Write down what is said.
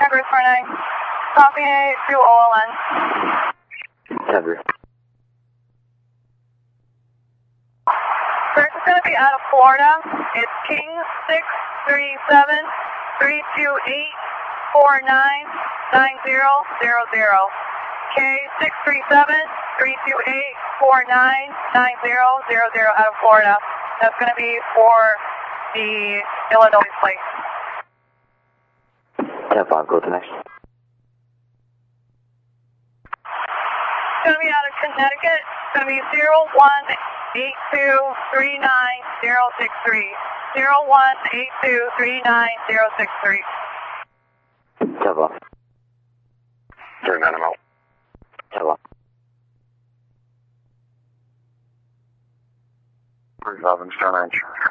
Bruce 49. Copy to OLN. Denver. First is going to be out of Florida. It's King 637 328 499000. K 637 328 499000 out of Florida. That's going to be for the Illinois plate. 10-5, go to next. It's going to be out of Connecticut. It's going to be 0182399063. 0182399063. 10-5. 39, I'm out. 10-5. 37, Star 9.